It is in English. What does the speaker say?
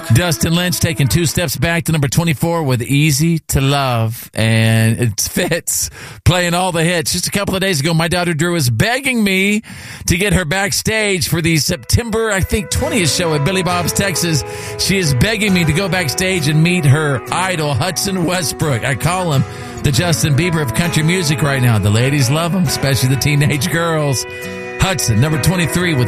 Dustin Lynch taking 2 steps back to number 24 with Easy to Love. And it fits, playing all the hits. Just a couple of days ago, my daughter Drew was begging me to get her backstage for the September, I think, 20th show at Billy Bob's, Texas. She is begging me to go backstage and meet her idol, Hudson Westbrook. I call him the Justin Bieber of country music right now. The ladies love him, especially the teenage girls. Hudson, number 23 with